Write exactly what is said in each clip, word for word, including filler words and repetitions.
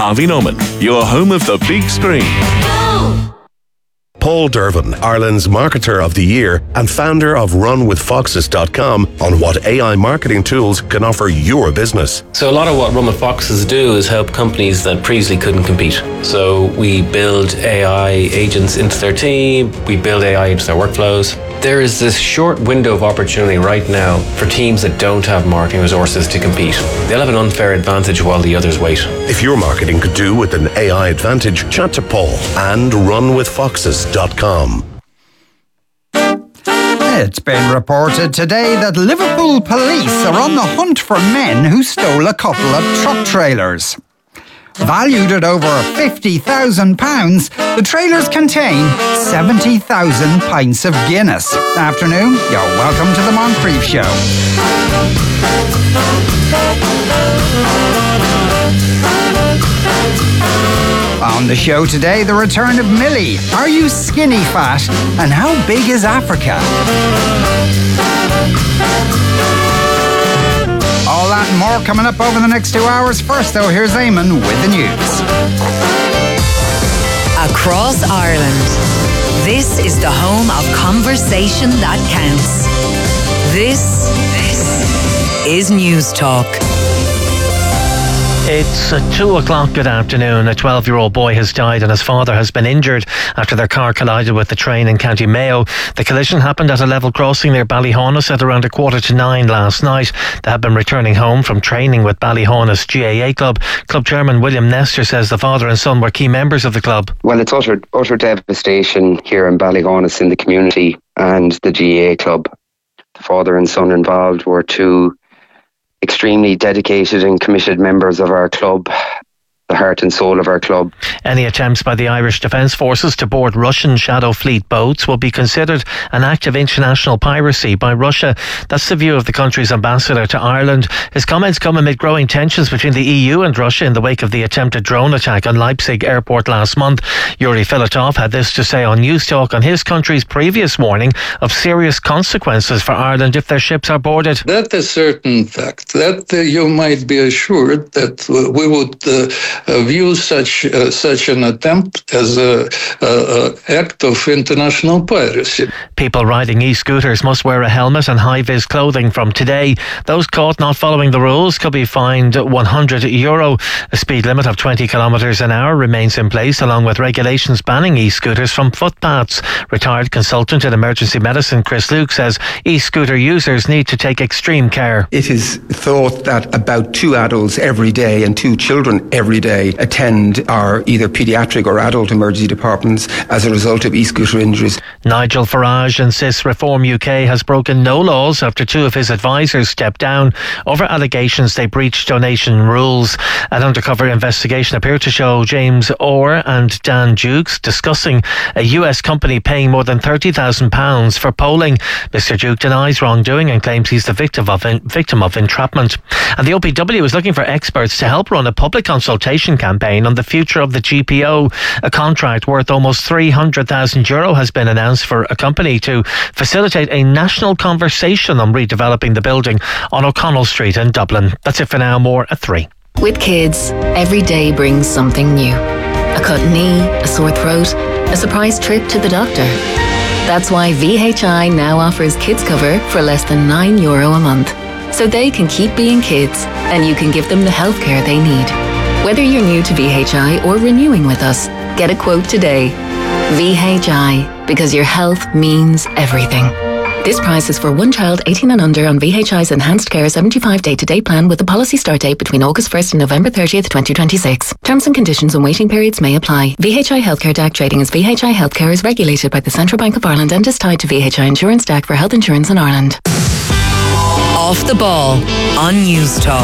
Harvey Norman, your home of the big screen. Paul Dervin, Ireland's Marketer of the Year and founder of run with foxes dot com, on what A I marketing tools can offer your business. So a lot of what Run with Foxes do is help companies that previously couldn't compete. So we build A I agents into their team, we build A I into their workflows. There is this short window of opportunity right now for teams that don't have marketing resources to compete. They'll have an unfair advantage while the others wait. If your marketing could do with an A I advantage, chat to Paul and run with foxes dot com. It's been reported today that Liverpool police are on the hunt for men who stole a couple of truck trailers. Valued at over fifty thousand pounds, the trailers contain seventy thousand pints of Guinness. Afternoon, you're welcome to the Moncrief Show. On the show today, the return of Millie. Are you skinny fat? And how big is Africa? All that and more coming up over the next two hours. First, though, here's Eamon with the news. Across Ireland, this is the home of conversation that counts. This, this is News Talk. It's uh, two o'clock. Good afternoon. A twelve-year-old boy has died and his father has been injured after their car collided with the train in County Mayo. The collision happened at a level crossing near Ballyhonus at around a quarter to nine last night. They had been returning home from training with Ballyhonus G A A Club. Club chairman William Nestor says the father and son were key members of the club. Well, it's utter, utter devastation here in Ballyhonus in the community and the G A A Club. The father and son involved were two extremely dedicated and committed members of our club, the heart and soul of our club. Any attempts by the Irish Defence Forces to board Russian Shadow Fleet boats will be considered an act of international piracy by Russia. That's the view of the country's ambassador to Ireland. His comments come amid growing tensions between the E U and Russia in the wake of the attempted drone attack on Leipzig airport last month. Yuri Filatov had this to say on News Talk on his country's previous warning of serious consequences for Ireland if their ships are boarded. That is certain fact. That uh, you might be assured that uh, we would uh, Uh, view such uh, such an attempt as a, a, a act of international piracy. People riding e-scooters must wear a helmet and high-vis clothing from today. Those caught not following the rules could be fined one hundred euro. A speed limit of twenty kilometres an hour remains in place, along with regulations banning e-scooters from footpaths. Retired consultant in emergency medicine Chris Luke says e-scooter users need to take extreme care. It is thought that about two adults every day and two children every day attend our either paediatric or adult emergency departments as a result of e-scooter injuries. Nigel Farage insists Reform U K has broken no laws after two of his advisors stepped down over allegations they breached donation rules. An undercover investigation appeared to show James Orr and Dan Dukes discussing a U S company paying more than thirty thousand pounds for polling. Mr Duke denies wrongdoing and claims he's the victim of, victim of entrapment. And the O P W is looking for experts to help run a public consultation campaign on the future of the G P O. A contract worth almost three hundred thousand euro has been announced for a company to facilitate a national conversation on redeveloping the building on O'Connell Street in Dublin. That's it for now. More at three. With kids, every day brings something new. A cut knee, a sore throat, a surprise trip to the doctor. That's why V H I now offers kids cover for less than nine euro a month. So they can keep being kids and you can give them the healthcare they need. Whether you're new to V H I or renewing with us, get a quote today. V H I, because your health means everything. This price is for one child eighteen and under on V H I's Enhanced Care seventy-five day-to-day plan with the policy start date between August first and November thirtieth, twenty twenty-six. Terms and conditions and waiting periods may apply. V H I Healthcare D A C trading as V H I Healthcare is regulated by the Central Bank of Ireland and is tied to V H I Insurance D A C for health insurance in Ireland. Off the ball on News Talk.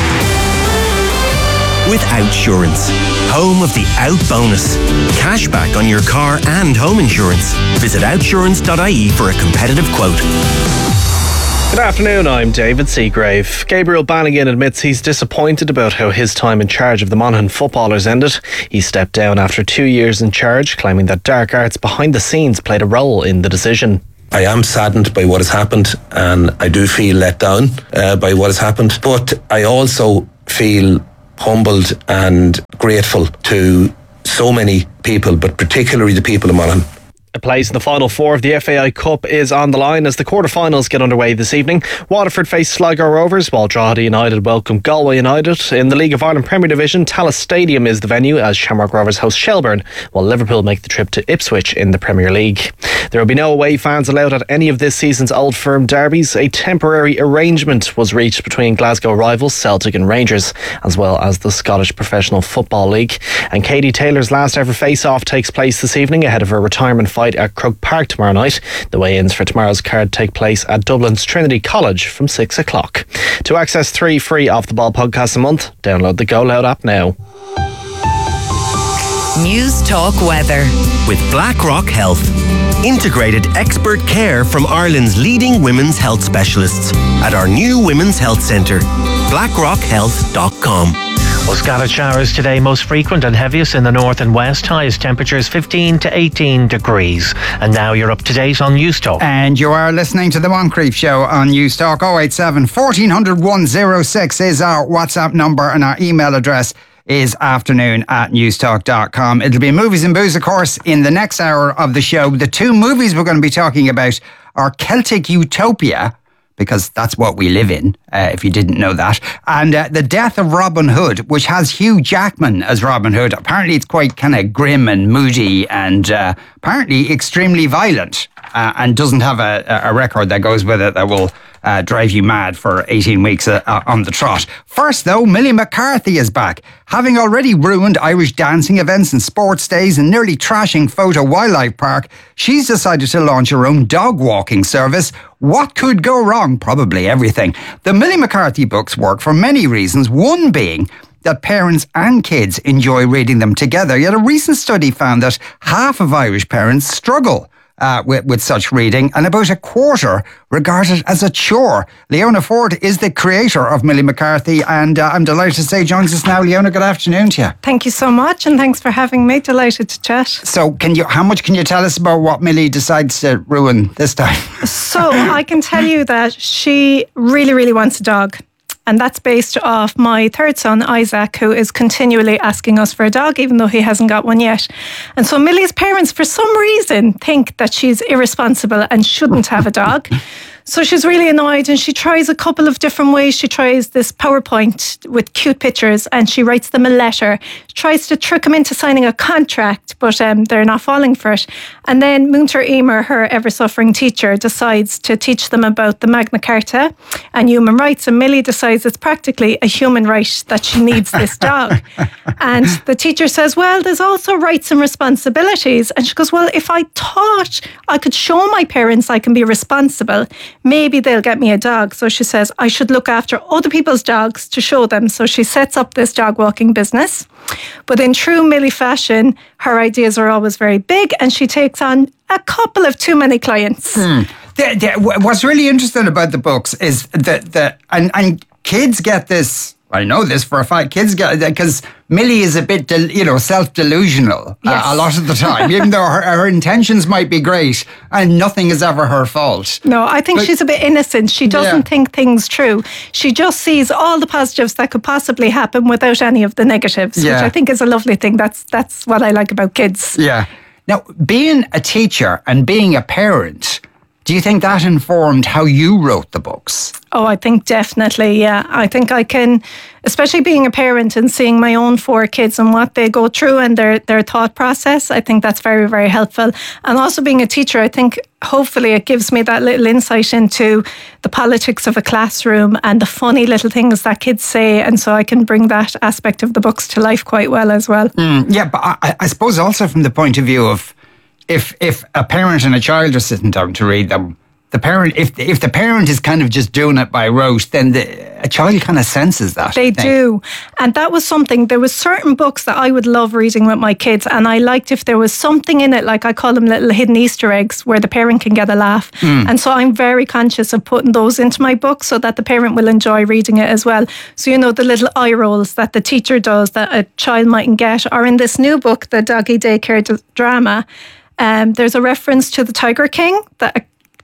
With Outsurance, home of the Out Bonus. Cashback on your car and home insurance. Visit outsurance dot I E for a competitive quote. Good afternoon, I'm David Seagrave. Gabriel Bannigan admits he's disappointed about how his time in charge of the Monaghan footballers ended. He stepped down after two years in charge, claiming that dark arts behind the scenes played a role in the decision. I am saddened by what has happened and I do feel let down uh, by what has happened, but I also feel humbled and grateful to so many people, but particularly the people of Monaghan. A place in the final four of the F A I Cup is on the line as the quarter-finals get underway this evening. Waterford face Sligo Rovers, while Drogheda United welcome Galway United. In the League of Ireland Premier Division, Tallaght Stadium is the venue as Shamrock Rovers host Shelbourne, while Liverpool make the trip to Ipswich in the Premier League. There will be no away fans allowed at any of this season's Old Firm derbies. A temporary arrangement was reached between Glasgow rivals Celtic and Rangers, as well as the Scottish Professional Football League. And Katie Taylor's last ever face-off takes place this evening ahead of her retirement fight at Croke Park tomorrow night. The weigh-ins for tomorrow's card take place at Dublin's Trinity College from six o'clock. To access three free Off the Ball podcasts a month, download the Go Loud app now. News Talk Weather with BlackRock Health. Integrated expert care from Ireland's leading women's health specialists at our new Women's Health Centre, blackrock health dot com. Well, scattered showers today, most frequent and heaviest in the north and west. Highest temperatures fifteen to eighteen degrees. And now you're up to date on News Talk. And you are listening to the Moncrief Show on News Talk. oh eight seven, fourteen hundred, one oh six is our WhatsApp number, and our email address is afternoon at newstalk dot com. It'll be Movies and Booze, of course, in the next hour of the show. The two movies we're going to be talking about are Celtic Utopia, because that's what we live in, uh, if you didn't know that. And uh, The Death of Robin Hood, which has Hugh Jackman as Robin Hood. Apparently it's quite kind of grim and moody and uh, apparently extremely violent uh, and doesn't have a, a record that goes with it that will uh, drive you mad for eighteen weeks uh, uh, on the trot. First, though, Millie McCarthy is back. Having already ruined Irish dancing events and sports days and nearly trashing Photo Wildlife Park, she's decided to launch her own dog walking service. What could go wrong? Probably everything. The Millie McCarthy books work for many reasons, one being that parents and kids enjoy reading them together. Yet a recent study found that half of Irish parents struggle Uh, with, with such reading, and about a quarter regard it as a chore. Leona Ford is the creator of Millie McCarthy, and uh, I'm delighted to say joins us now. Leona, good afternoon to you. Thank you so much, and thanks for having me. Delighted to chat. So, can you? How much can you tell us about what Millie decides to ruin this time? So, I can tell you that she really, really wants a dog. And that's based off my third son, Isaac, who is continually asking us for a dog, even though he hasn't got one yet. And so Millie's parents, for some reason, think that she's irresponsible and shouldn't have a dog. So she's really annoyed, and she tries a couple of different ways. She tries this PowerPoint with cute pictures, and she writes them a letter. She tries to trick them into signing a contract, but um, they're not falling for it. And then Munter Emer, her ever-suffering teacher, decides to teach them about the Magna Carta and human rights. And Millie decides it's practically a human right that she needs this dog. And the teacher says, well, there's also rights and responsibilities. And she goes, well, if I thought I could show my parents I can be responsible, maybe they'll get me a dog. So she says, I should look after other people's dogs to show them. So she sets up this dog walking business. But in true Millie fashion, her ideas are always very big, and she takes on a couple of too many clients. Hmm. The, the, what's really interesting about the books is that, the, and, and kids get this, I know this for a fact, kids get, because Millie is a bit, del, you know, self-delusional yes. uh, a lot of the time, even though her, her intentions might be great and nothing is ever her fault. No, I think but, she's a bit innocent. She doesn't yeah. think things through. She just sees all the positives that could possibly happen without any of the negatives, yeah. which I think is a lovely thing. That's that's what I like about kids. Yeah. Now, being a teacher and being a parent, do you think that informed how you wrote the books? Oh, I think definitely, yeah. I think I can, especially being a parent and seeing my own four kids and what they go through and their, their thought process, I think that's very, very helpful. And also being a teacher, I think hopefully it gives me that little insight into the politics of a classroom and the funny little things that kids say. And so I can bring that aspect of the books to life quite well as well. Mm, yeah, but I, I suppose also from the point of view of If if a parent and a child are sitting down to read them, the parent if if the parent is kind of just doing it by rote, then the, a child kind of senses that. They do, and that was something. There was certain books that I would love reading with my kids, and I liked if there was something in it, like I call them little hidden Easter eggs, where the parent can get a laugh. Mm. And so I'm very conscious of putting those into my book so that the parent will enjoy reading it as well. So you know the little eye rolls that the teacher does that a child mightn't get, or in this new book, the Doggy Daycare d- Drama. Um, there's a reference to the Tiger King that a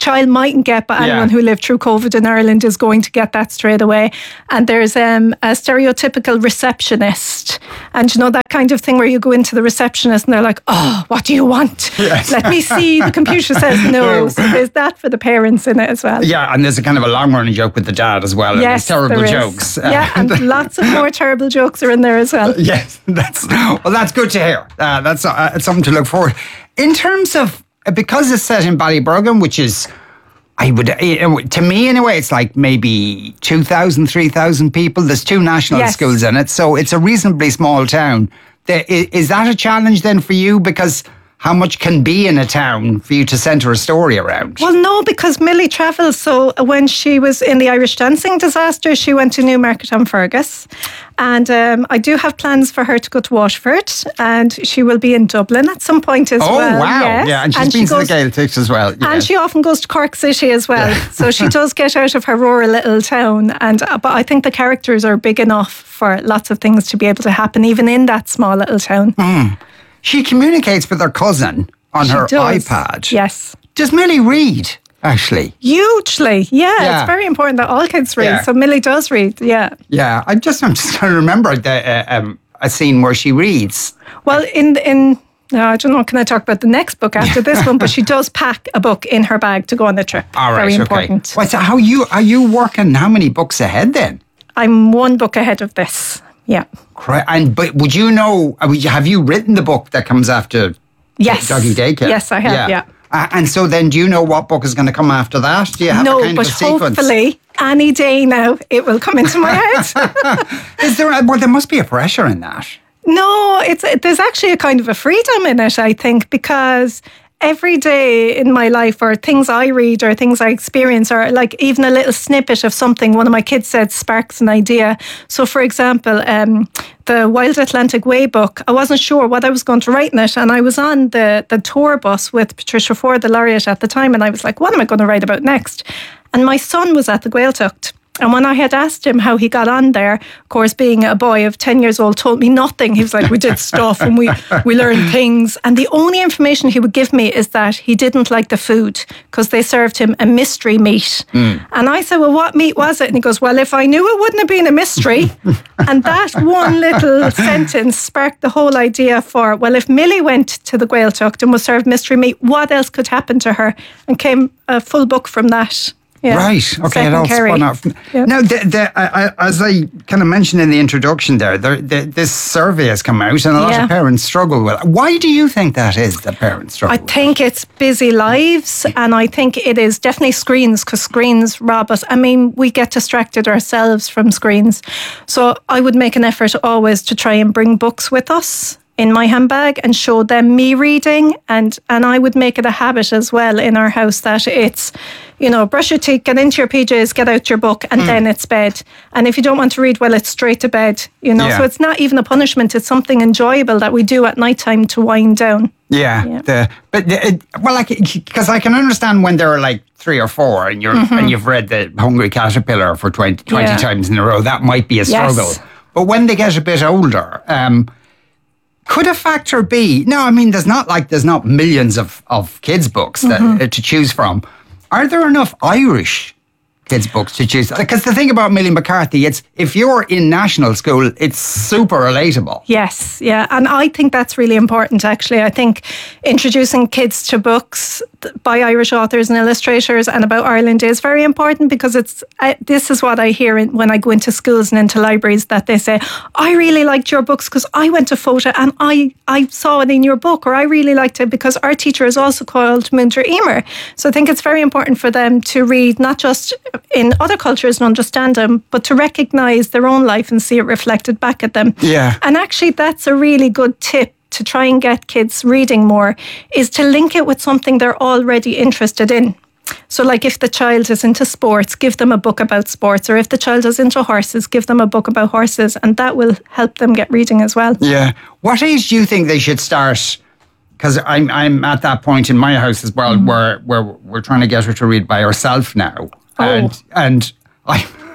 child mightn't get, but Yeah. anyone who lived through COVID in Ireland is going to get that straight away. And there's um, a stereotypical receptionist. And you know, that kind of thing where you go into the receptionist and they're like, oh, what do you want? Yes. Let me see. The computer says no. So there's that for the parents in it as well. Yeah, and there's a kind of a long running joke with the dad as well. Yes, and terrible there is. jokes. Yeah, and lots of more terrible jokes are in there as well. Yes, that's well. That's good to hear. Uh, that's uh, something to look forward. In terms of because it's set in Ballybrogan, which is, I would uh, to me anyway, it's like maybe two thousand, three thousand people. There's two national Yes. schools in it, so it's a reasonably small town. The, i- is that a challenge then for you? Because how much can be in a town for you to centre a story around? Well, no, because Millie travels. So when she was in the Irish dancing disaster, she went to Newmarket on Fergus. And um, I do have plans for her to go to Waterford, and she will be in Dublin at some point as oh well. wow! Yes. Yeah, and she's And been she to goes- the Gaeltachts as well. Yeah. And she often goes to Cork City as well. So she does get out of her rural little town. And uh, but I think the characters are big enough for lots of things to be able to happen, even in that small little town. Mm. She communicates with her cousin on She her does. iPad. Yes. Does Millie read, actually? Hugely. Yeah, Yeah. it's very important that all kids read. Yeah. So Millie does read, yeah. Yeah, I just, I'm just trying to remember the, uh, um, a scene where she reads. Well, in in no, I don't know. Can I talk about the next book after this one? But she does pack a book in her bag to go on the trip. All right, Very okay. important. Well, so how you are you working? How many books ahead then? I'm one book ahead of this. Yeah. Cra- And but would you know? uh, would you- Have you written the book that comes after? Yes. Doggy Daycare. Yes, I have. Yeah. Uh, and so then, do you know what book is going to come after that? Do you have no, a kind but of a sequence? hopefully any day now it will come into my head. Is there? A, well, there must be a pressure in that. No, it's there's actually a kind of a freedom in it, I think, because every day in my life, or things I read or things I experience, or like even a little snippet of something one of my kids said sparks an idea. So, for example, um, the Wild Atlantic Way book, I wasn't sure what I was going to write in it, and I was on the the tour bus with Patricia Ford, the laureate at the time, and I was like, what am I going to write about next? And my son was at the Gaeltacht. And when I had asked him how he got on there, of course, being a boy of ten years old, told me nothing. He was like, we did stuff and we, we learned things. And the only information he would give me is that he didn't like the food because they served him a mystery meat. Mm. And I said, well, what meat was it? And he goes, well, if I knew, it wouldn't have been a mystery. And that one little sentence sparked the whole idea for, well, if Millie went to the Gaeltacht and was served mystery meat, what else could happen to her? And came a full book from that. Yeah. Right. Okay. Second It all Kerry. spun off. Yep. Now, the, the, I, I, as I kind of mentioned in the introduction there, there the, this survey has come out and a lot Yeah. of parents struggle with it. Why do you think that is that parents struggle I think it's busy lives, and I think it is definitely screens, because screens rob us. I mean, we get distracted ourselves from screens. So I would make an effort always to try and bring books with us in my handbag and show them me reading, and and I would make it a habit as well in our house that it's, you know, brush your teeth, get into your P Js, get out your book, and Mm. then it's bed. And if you don't want to read, well, it's straight to bed, you know. Yeah. So it's not even a punishment, it's something enjoyable that we do at night time to wind down. Yeah, Yeah. The, but the, it, well, like because I can understand when they're like three or four, and you're Mhm. and you've read the Hungry Caterpillar for twenty, twenty Yeah. times in a row, that might be a Yes. struggle. But when they get a bit older, um, could a factor be? No, I mean, there's not like there's not millions of of kids books that, Mhm. uh, to choose from. Are there enough Irish kids books to choose? Because the thing about Millie McCarthy, it's if you're in national school, it's super relatable. Yes, yeah. And I think that's really important, actually. I think introducing kids to books th- by Irish authors and illustrators and about Ireland is very important, because it's uh, this is what I hear in, when I go into schools and into libraries, that they say, I really liked your books because I went to FOTA and I, I saw it in your book, or I really liked it because our teacher is also called Munter Emer. So I think it's very important for them to read not just in other cultures and understand them, but to recognise their own life and see it reflected back at them. Yeah. And actually, that's a really good tip to try and get kids reading more, is to link it with something they're already interested in. So like if the child is into sports, give them a book about sports, or if the child is into horses, give them a book about horses, and that will help them get reading as well. Yeah. What age do you think they should start? Because I'm I'm at that point in my house as well, Mm-hmm. where where we're trying to get her to read by herself now, Oh. and and I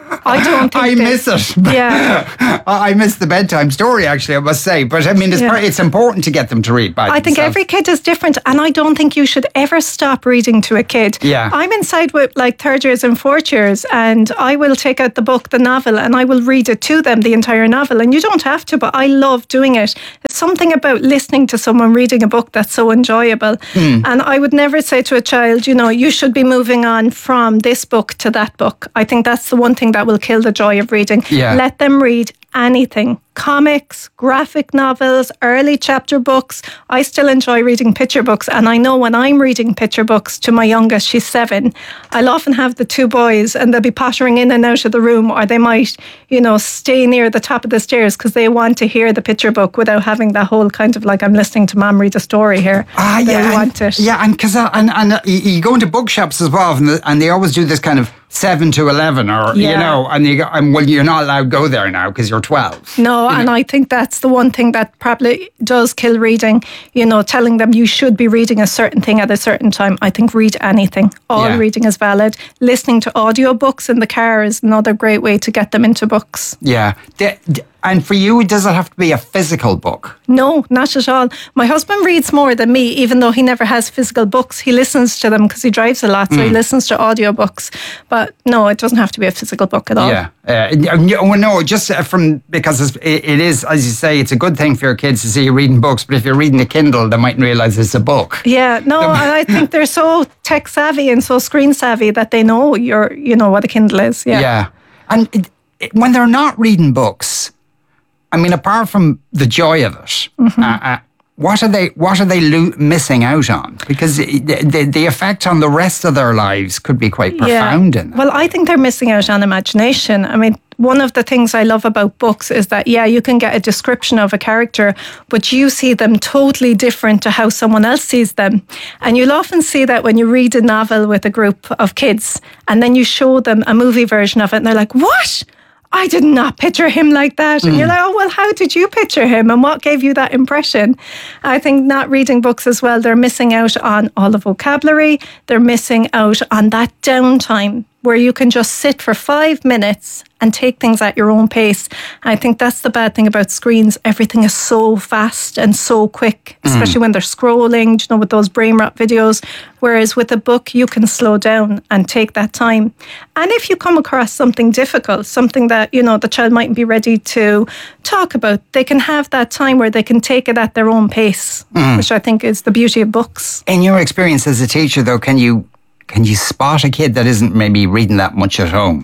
I don't think I they, miss it. Yeah. I miss the bedtime story, actually, I must say. But I mean, it's, Yeah. part, it's important to get them to read by I think themselves. every kid is different, and I don't think you should ever stop reading to a kid. Yeah. I'm inside with like third years and fourth years, and I will take out the book, the novel, and I will read it to them, the entire novel. And you don't have to, but I love doing it. There's something about listening to someone reading a book that's so enjoyable. Mm. And I would never say to a child, you know, you should be moving on from this book to that book. I think that's the one thing that will kill the joy of reading. Yeah. Let them read anything. Comics, graphic novels, early chapter books. I still enjoy reading picture books, and I know when I'm reading picture books to my youngest, she's seven, I'll often have the two boys and they'll be pottering in and out of the room, or they might, you know, stay near the top of the stairs because they want to hear the picture book without having that whole kind of like, I'm listening to Mom read a story here. Ah, they yeah, want and, it. yeah, and because and, and uh, you you go into bookshops as well, and, the, and they always do this kind of seven to eleven, or you Yeah. know, and you go, and well, you're not allowed to go there now because you're twelve. No, and I think that's the one thing that probably does kill reading, you know, telling them you should be reading a certain thing at a certain time. I think read anything. All Yeah. reading is valid. Listening to audiobooks in the car is another great way to get them into books. Yeah, D- d- and for you, does it have to be a physical book? No, not at all. My husband reads more than me, even though he never has physical books. He listens to them because he drives a lot, so he Mm. listens to audiobooks. But no, it doesn't have to be a physical book at all. Yeah, uh, no, well, no, just uh, from because it's, it, it is, as you say, it's a good thing for your kids to see you reading books. But if you're reading a Kindle, they mightn't realise it's a book. Yeah, no, and I think they're so tech savvy and so screen savvy that they know you're, you know, what a Kindle is. Yeah. Yeah, and it, it, when they're not reading books, I mean, apart from the joy of it, Mm-hmm. uh, uh, what are they? What are they lo- missing out on? Because the, the the effect on the rest of their lives could be quite profound. In that. Well, I think they're missing out on imagination. I mean, one of the things I love about books is that, yeah, you can get a description of a character, but you see them totally different to how someone else sees them. And you'll often see that when you read a novel with a group of kids and then you show them a movie version of it and they're like, what? I did not picture him like that. And Mm. you're like, oh, well, how did you picture him? And what gave you that impression? I think not reading books as well, they're missing out on all the vocabulary. They're missing out on that downtime where you can just sit for five minutes and take things at your own pace. And I think that's the bad thing about screens. Everything is so fast and so quick, especially Mm. when they're scrolling, you know, with those brain rot videos. Whereas with a book, you can slow down and take that time. And if you come across something difficult, something that, you know, the child mightn't be ready to talk about, they can have that time where they can take it at their own pace, Mm. which I think is the beauty of books. In your experience as a teacher, though, can you can you spot a kid that isn't maybe reading that much at home?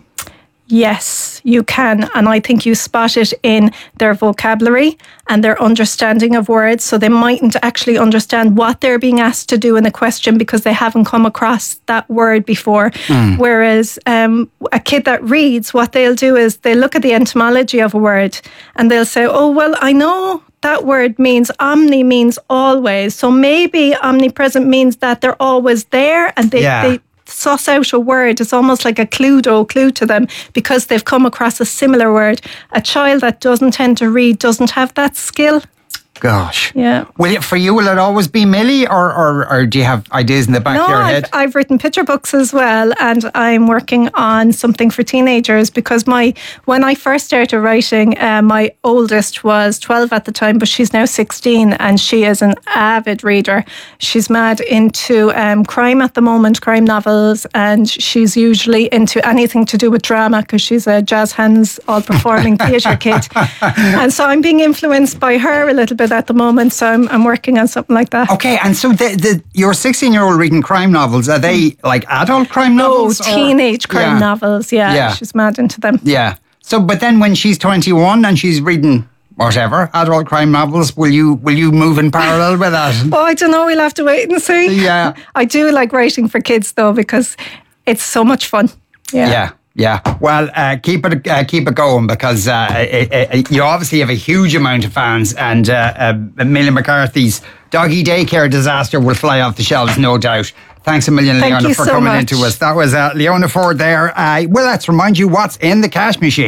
Yes, you can. And I think you spot it in their vocabulary and their understanding of words. So they mightn't actually understand what they're being asked to do in a question because they haven't come across that word before. Mm. Whereas um, a kid that reads, what they'll do is they look at the etymology of a word and they'll say, oh, well, I know that word means omni means always. So maybe omnipresent means that they're always there, and they, Yeah. they suss out a word. It's almost like a Cluedo clue to them because they've come across a similar word. A child that doesn't tend to read doesn't have that skill. Gosh. Yeah. Will it, for you, will it always be Millie, or, or, or do you have ideas in the back No, of your I've, head? I've written picture books as well, and I'm working on something for teenagers because my when I first started writing, uh, my oldest was twelve at the time, but she's now sixteen, and she is an avid reader. She's mad into um, crime at the moment, crime novels, and she's usually into anything to do with drama because she's a jazz hands, all performing theatre kid. And so I'm being influenced by her a little bit at the moment, so I'm, I'm working on something like that. Okay, and so the, the, your sixteen-year-old reading crime novels, are they like adult crime novels? Oh, or- teenage crime Yeah. novels, yeah. Yeah. She's mad into them. Yeah. So, but then when she's twenty-one and she's reading whatever adult crime novels, will you will you move in parallel with that? Oh, I don't know, we'll have to wait and see. Yeah. I do like writing for kids though because it's so much fun. Yeah. Yeah. Yeah, well, uh, keep it uh, keep it going because uh, it, it, you obviously have a huge amount of fans, and uh, uh, Millie McCarthy's doggy daycare disaster will fly off the shelves, no doubt. Thanks a million, Thank Leona, you for so coming much. into us. That was uh, Leona Ford there. Uh, well, let's remind you what's in the cash machine.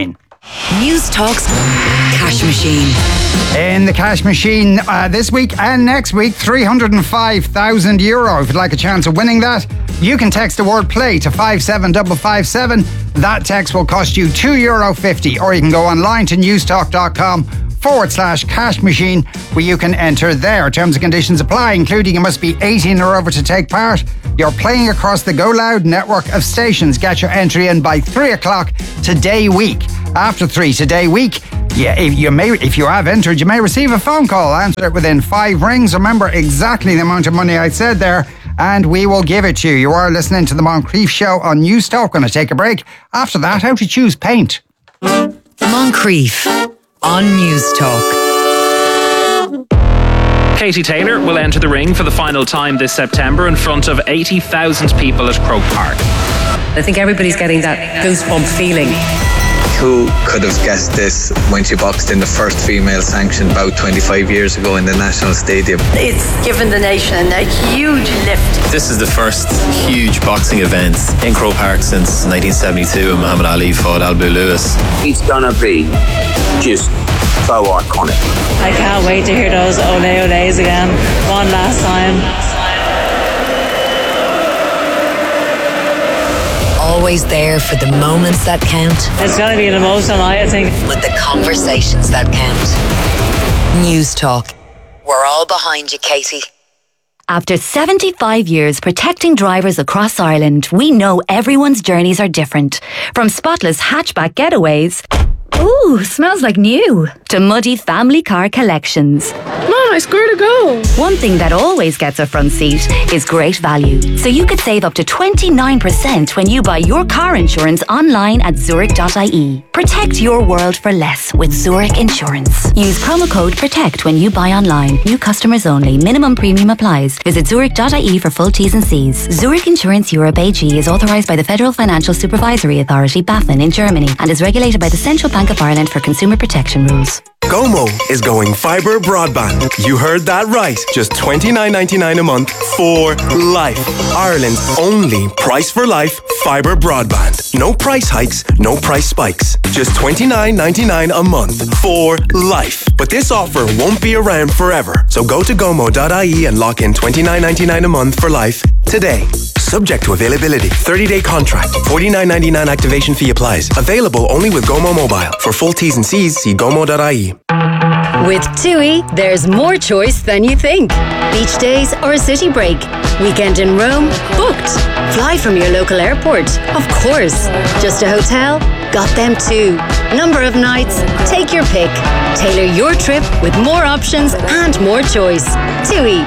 News Talk's Cash Machine. In the Cash Machine uh, this week and next week, three hundred five thousand euro. If you'd like a chance of winning that, you can text the word play to five seven five five seven. That text will cost you two euro fifty, or you can go online to newstalk.com forward slash cash machine, where you can enter there. Terms and conditions apply, including you must be eighteen or over to take part. You're playing across the Go Loud network of stations. Get your entry in by three o'clock today week. After three today week, yeah, if you may, if you have entered, you may receive a phone call. Answer it within five rings. Remember exactly the amount of money I said there, and we will give it to you. You are listening to the Moncrief Show on News Talk. Going to take a break. After that, how to choose paint. Moncrief on News Talk. Katie Taylor will enter the ring for the final time this September in front of eighty thousand people at Croke Park. I think everybody's getting that goosebump feeling. Who could have guessed this when she boxed in the first female sanctioned bout twenty-five years ago in the National Stadium? It's given the nation a huge lift. This is the first huge boxing event in Croke Park since nineteen seventy-two when Muhammad Ali fought Albu Lewis. It's gonna be just so iconic. I can't wait to hear those ole oles again one last time. Always there for the moments that count. It's going to be an emotional night, I think. With the conversations that count. News Talk. We're all behind you, Katie. After seventy-five years protecting drivers across Ireland, we know everyone's journeys are different. From spotless hatchback getaways, ooh, smells like new, to muddy family car collections. Mom, I scored a goal. One thing that always gets a front seat is great value. So you could save up to twenty-nine percent when you buy your car insurance online at zurich dot I E. Protect your world for less with Zurich Insurance. Use promo code PROTECT when you buy online. New customers only. Minimum premium applies. Visit zurich dot I E for full T's and C's. Zurich Insurance Europe A G is authorised by the Federal Financial Supervisory Authority, BaFin, in Germany, and is regulated by the Central Bank of Ireland for consumer protection rules. Gomo is going fibre broadband. You heard that right. Just twenty-nine ninety-nine a month for life. Ireland's only price for life fibre broadband. No price hikes, no price spikes. Just twenty-nine ninety-nine a month for life. But this offer won't be around forever. So go to gomo dot I E and lock in twenty-nine ninety-nine a month for life today. Subject to availability. thirty-day contract. forty-nine ninety-nine activation fee applies. Available only with Gomo Mobile. For full T's and C's, see gomo dot I E. With TUI, there's more choice than you think. Beach days or a city break. Weekend in Rome? Booked. Fly from your local airport? Of course. Just a hotel? Got them too. Number of nights? Take your pick. Tailor your trip with more options and more choice. TUI.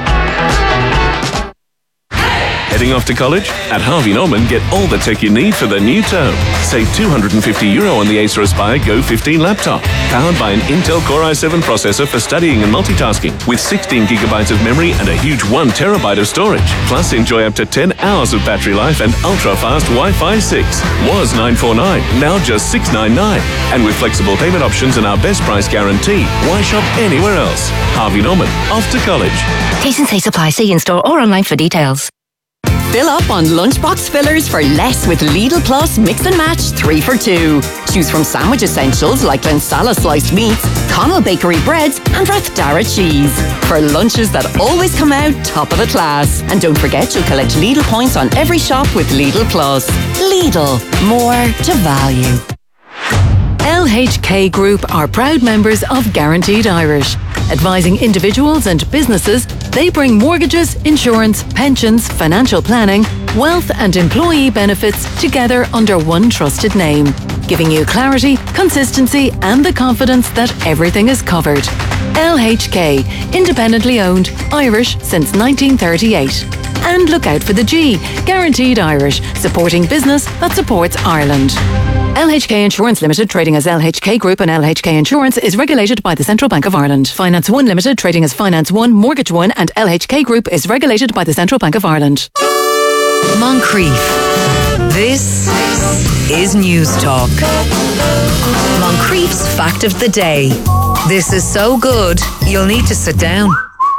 Heading off to college? At Harvey Norman, get all the tech you need for the new term. Save two hundred fifty euro on the Acer Aspire Go fifteen laptop. Powered by an Intel Core i seven processor for studying and multitasking. With sixteen gigabytes of memory and a huge one terabyte of storage. Plus, enjoy up to ten hours of battery life and ultra-fast Wi-Fi six. Was nine forty-nine, now just six ninety-nine. And with flexible payment options and our best price guarantee, why shop anywhere else? Harvey Norman, off to college. T's and C's apply. See in-store or online for details. Fill up on lunchbox fillers for less with Lidl Plus Mix and Match three for two. Choose from sandwich essentials like Lensala sliced meats, Connell Bakery breads and Rathdara cheese. For lunches that always come out top of the class. And don't forget you'll collect Lidl points on every shop with Lidl Plus. Lidl, more to value. L H K Group are proud members of Guaranteed Irish. Advising individuals and businesses, they bring mortgages, insurance, pensions, financial planning, wealth and employee benefits together under one trusted name, giving you clarity, consistency and the confidence that everything is covered. L H K, independently owned, Irish since nineteen thirty-eight. And look out for the G, Guaranteed Irish, supporting business that supports Ireland. L H K Insurance Limited, trading as L H K Group and L H K Insurance, is regulated by the Central Bank of Ireland. Finance One Limited, trading as Finance One, Mortgage One and L H K Group is regulated by the Central Bank of Ireland. Moncrief. This is News Talk. Moncrief's Fact of the Day. This is so good, you'll need to sit down.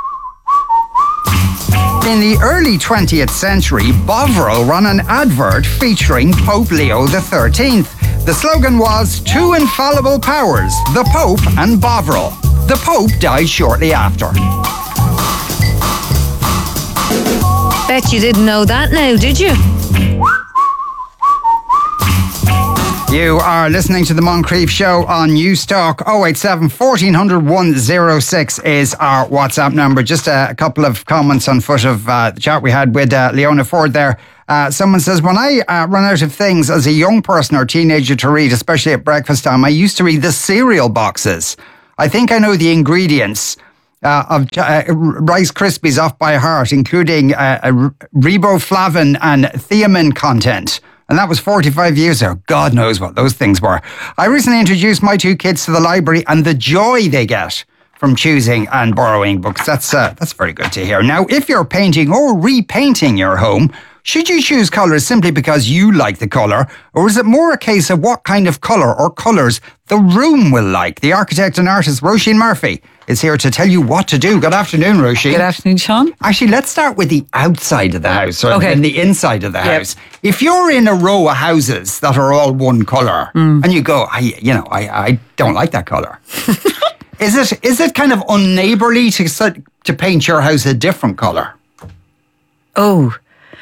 In the early twentieth century, Bovril ran an advert featuring Pope Leo the thirteenth. The slogan was two infallible powers, the Pope and Bovril. The Pope died shortly after. Bet you didn't know that now, did you? You are listening to the Moncrief Show on Newstalk. oh eight seven, fourteen hundred, one oh six is our WhatsApp number. Just a, a couple of comments on foot of uh, the chat we had with uh, Leona Ford there. Uh, someone says, when I uh, run out of things as a young person or teenager to read, especially at breakfast time, I used to read the cereal boxes. I think I know the ingredients uh, of uh, Rice Krispies off by heart, including uh, uh, riboflavin and thiamine content. And that was forty-five years ago. God knows what those things were. I recently introduced my two kids to the library and the joy they get from choosing and borrowing books. That's uh, that's very good to hear. Now, if you're painting or repainting your home, should you choose colours simply because you like the colour, or is it more a case of what kind of colour or colours the room will like? The architect and artist Roisin Murphy is here to tell you what to do. Good afternoon, Roisin. Good afternoon, Sean. Actually, let's start with the outside of the house, rather okay. than the inside of the yep. house. If you're in a row of houses that are all one colour, mm. and you go, I, you know, I, I don't like that colour. is it is it kind of unneighbourly to to paint your house a different colour? Oh.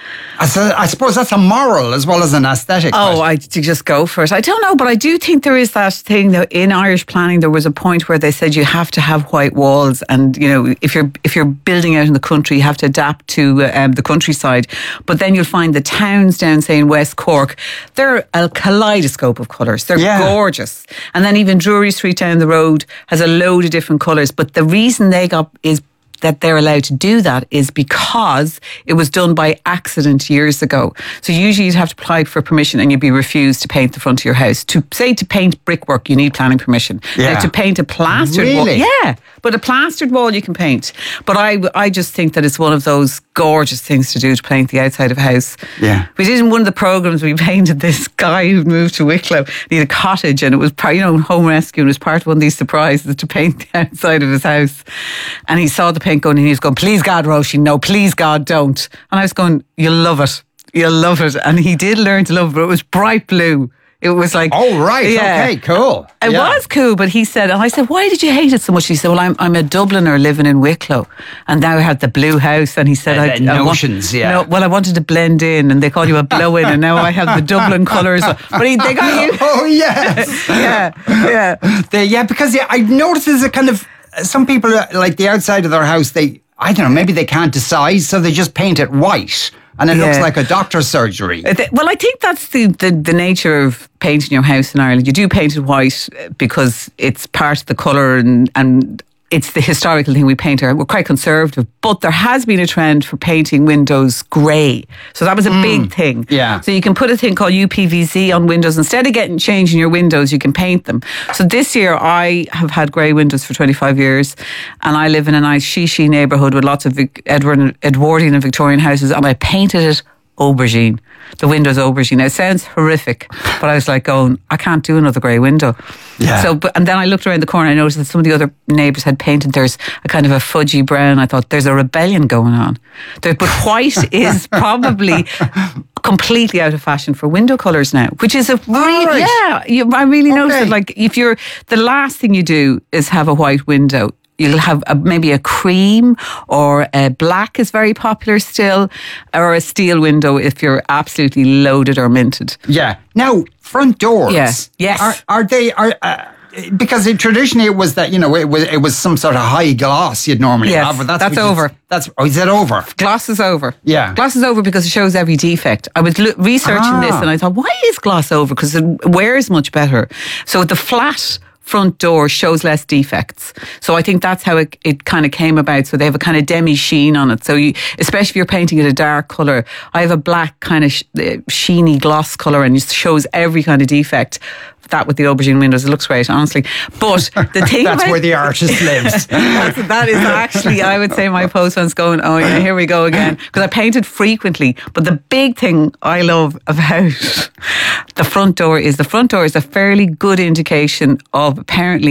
I suppose that's a moral as well as an aesthetic. Oh, I to just go for it. I don't know, but I do think there is that thing that in Irish planning there was a point where they said you have to have white walls, and you know if you're if you're building out in the country, you have to adapt to um, the countryside. But then you'll find the towns down, say in West Cork, they're a kaleidoscope of colours. They're yeah. gorgeous, and then even Drury Street down the road has a load of different colours. But the reason they got is. that they're allowed to do that is because it was done by accident years ago. So usually you'd have to apply for permission and you'd be refused to paint the front of your house. To say to paint brickwork, you need planning permission. Yeah. Now, to paint a plastered really? wall, yeah, but a plastered wall you can paint. But I, I just think that it's one of those gorgeous things to do, to paint the outside of a house. Yeah, we did in one of the programs. We painted this guy who moved to Wicklow. He had a cottage, and it was part, you know, home rescue, and it was part of one of these surprises to paint the outside of his house. And he saw the paint going, and he was going, "Please God, Roisin, no, please God, don't." And I was going, "You'll love it, you'll love it." And he did learn to love it, but it was bright blue. It was like, oh right, yeah. okay, cool. It yeah. was cool, but he said, and I said, "Why did you hate it so much?" He said, "Well, I'm I'm a Dubliner living in Wicklow, and now I have the blue house." And he said, uh, I, "Notions, I want, yeah." No, well, I wanted to blend in, and they call you a blow-in, and now I have the Dublin colours. But he, they got you. Oh yes, yeah, yeah, the, yeah. Because yeah, I noticed there's a kind of some people like the outside of their house. They, I don't know, maybe they can't decide, so they just paint it white. And it yeah. looks like a doctor's surgery. Well, I think that's the, the, the nature of painting your house in Ireland. You do paint it white because it's part of the colour and, and it's the historical thing we paint. We're quite conservative, but there has been a trend for painting windows grey. So that was a mm. big thing. Yeah. So you can put a thing called U P V C on windows. Instead of getting changing your windows, you can paint them. So this year I have had grey windows for twenty-five years, and I live in a nice Shishi neighbourhood with lots of Edward, Edwardian and Victorian houses, and I painted it aubergine. The window's aubergine. It sounds horrific, but I was like going, I can't do another grey window. Yeah. So, but, and then I looked around the corner and I noticed that some of the other neighbours had painted theirs a kind of a fudgy brown. I thought, there's a rebellion going on. There, but white is probably completely out of fashion for window colours now, which is a really, right. yeah, you, I really okay. noticed it. Like, if you're, the last thing you do is have a white window. You'll have a, maybe a cream, or a black is very popular still, or a steel window if you're absolutely loaded or minted. Yeah. Now, front doors. Yeah. Yes. Are, are they... Are, uh, because it, traditionally it was that, you know, it was it was some sort of high gloss you'd normally yes, have. But that's that's over. That's oh, is that over? Gloss is over. Yeah. Gloss is over because it shows every defect. I was lo- researching ah. this and I thought, why is gloss over? Because it wears much better. So the flat front door shows less defects. So I think that's how it, it kind of came about. So they have a kind of demi sheen on it. So you, especially if you're painting it a dark colour, I have a black kind of sh- sheeny gloss colour, and it shows every kind of defect. That with the aubergine windows, it looks great, honestly. But the thing that's about, where the artist lives. that's, that is actually, I would say, my postman's going, oh yeah, here we go again. Because I painted frequently. But the big thing I love about the front door is the front door is a fairly good indication of apparently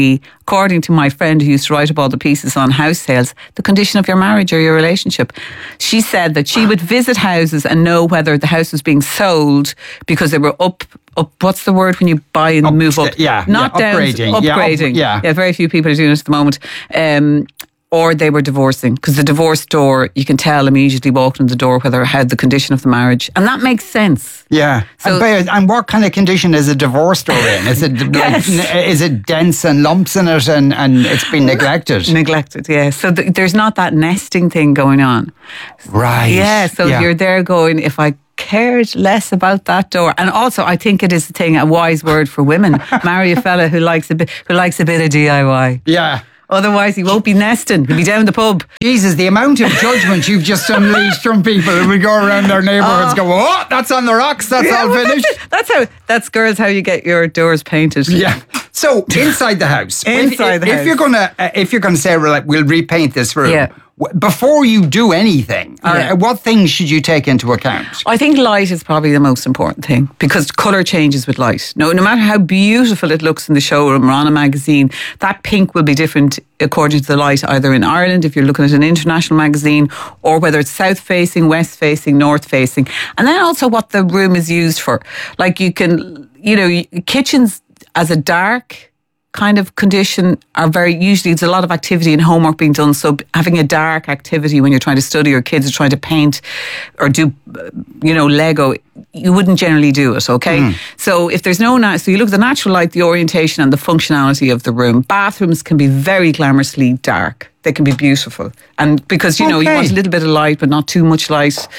according to my friend who used to write up all the pieces on house sales, the condition of your marriage or your relationship. She said that she would visit houses and know whether the house was being sold because they were up, up what's the word when you buy and up, move up? Yeah, Not yeah, down, upgrading. upgrading. Yeah, up, yeah. yeah, very few people are doing it at the moment. Um, or they were divorcing, because the divorce door, you can tell immediately walking in the door whether how the condition of the marriage, and that makes sense. Yeah. So, and, and what kind of condition is a divorce door in? Is it Yes. like, is it dense and lumps in it, and, and it's been neglected? Neglected, yeah. So th- there's not that nesting thing going on. Right. Yeah. So Yeah. you're there going, if I cared less about that door, and also I think it is a thing, a wise word for women. Marry a fella who likes a bit, who likes a bit of D I Y. Yeah. Otherwise, he won't be nesting. He'll be down the pub. Jesus, the amount of judgment you've just unleashed from people who will go around their neighbourhoods, Oh. go, oh, that's on the rocks, that's Yeah, all well, finished. That's, it. that's how. That's girls how you get your doors painted. Yeah. So inside the house, Inside if, the if house. you're gonna, uh, if you're gonna say, like, we'll repaint this room, Yeah. w- before you do anything, Yeah. uh, what things should you take into account? I think light is probably the most important thing, because colour changes with light. No, no matter how beautiful it looks in the showroom or on a magazine, that pink will be different according to the light, either in Ireland, if you're looking at an international magazine, or whether it's south facing, west facing, north facing. And then also what the room is used for. Like you can, you know, kitchens as a dark kind of condition are very, usually there's a lot of activity and homework being done, so having a dark activity when you're trying to study or kids are trying to paint or do, you know, Lego, you wouldn't generally do it, okay? Mm. So if there's no, na- so you look at the natural light, the orientation and the functionality of the room. Bathrooms can be very glamorously dark. They can be beautiful. And because, you know, you Okay. want a little bit of light, but not too much light.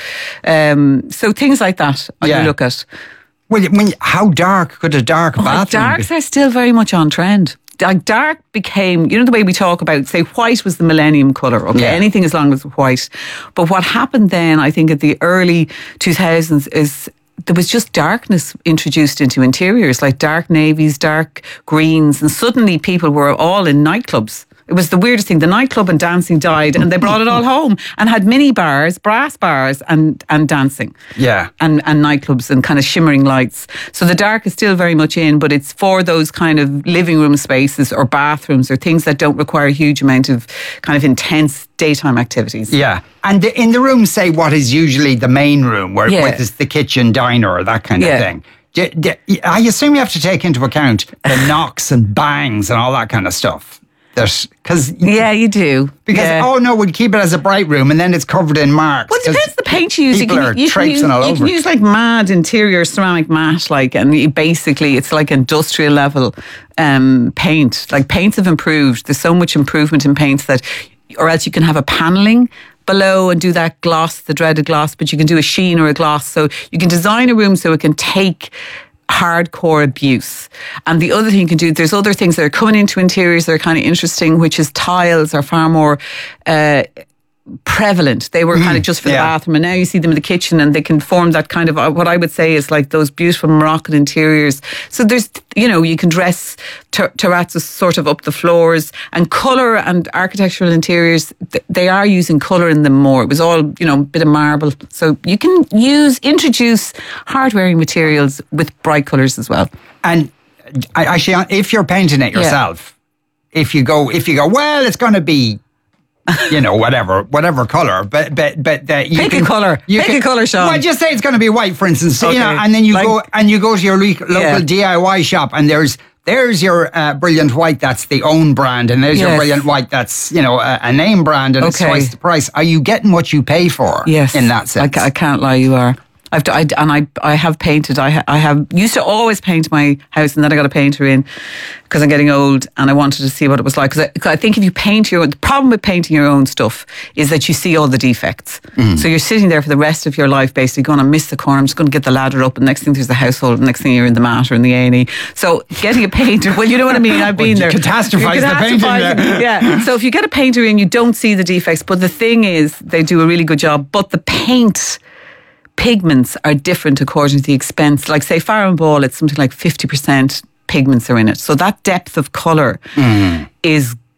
Um, so things like that, Yeah. you look at. Well, when, how dark could a dark Oh, bathroom darks be? are still very much on trend. Like dark became, you know, the way we talk about, say, white was the millennium colour, okay? Yeah. Anything as long as white. But what happened then, I think, at the early two thousands is there was just darkness introduced into interiors, like dark navies, dark greens, and suddenly people were all in nightclubs. It was the weirdest thing. The nightclub and dancing died, and they brought it all home and had mini bars, brass bars, and and dancing. Yeah. And and nightclubs and kind of shimmering lights. So the dark is still very much in, but it's for those kind of living room spaces or bathrooms or things that don't require a huge amount of kind of intense daytime activities. Yeah. And the, in the room, say, what is usually the main room, where Yeah. with is the kitchen, diner, or that kind Yeah. of thing. Do- do- I assume you have to take into account the knocks and bangs and all that kind of stuff. Because Yeah, you do. Because, Yeah. oh no, we'd keep it as a bright room and then it's covered in marks. Well, it 'cause depends the paint you use. You People can, are you can traipsing use, all you over. can use like mad interior ceramic matte, like, and you basically it's like industrial level um, paint. Like paints have improved. There's so much improvement in paints that, or else you can have a paneling below and do that gloss, the dreaded gloss, but you can do a sheen or a gloss. So you can design a room so it can take hardcore abuse. And the other thing you can do, there's other things that are coming into interiors that are kind of interesting, which is tiles are far more uh, prevalent. They were kind of just for the yeah. bathroom, and now you see them in the kitchen, and they can form that kind of uh, what I would say is like those beautiful Moroccan interiors. So there's, you know, you can dress ter- terrazzas sort of up the floors, and colour and architectural interiors, th- they are using colour in them more. It was all, you know, a bit of marble. So you can use, introduce hard-wearing materials with bright colours as well. And I- actually, if you're painting it Yeah. yourself, if you go, if you go, well, it's going to be, you know, whatever, whatever color, but but but that you Pick a can, colour. you Pick a colour, Sean. Well, just say it's going to be white, for instance, you Okay. know, and then you Like- go and you go to your lo- local Yeah. D I Y shop, and there's there's your uh, brilliant white that's the own brand, and there's your Yes. brilliant white that's, you know, a, a name brand, and it's Okay. twice the price. Are you getting what you pay for? Yes, in that I, sense. ca- I can't lie, you are. I've d- I, and I I have painted. I ha, I have used to always paint my house, and then I got a painter in because I'm getting old, and I wanted to see what it was like. Because I, 'cause I think if you paint your, the problem with painting your own stuff is that you see all the defects. Mm. So you're sitting there for the rest of your life, basically going, I miss the corner. I'm just going to get the ladder up, and next thing there's the household, and next thing you're in the mat or in the A and E. So getting a painter, well, you know what I mean. I've Well, been you there. catastrophize You're the painting there. catastrophizing, yeah. So if you get a painter in, you don't see the defects. But the thing is, they do a really good job. But the paint pigments are different according to the expense. Like say Farrow and Ball, it's something like fifty percent pigments are in it. So that depth of colour Mm. is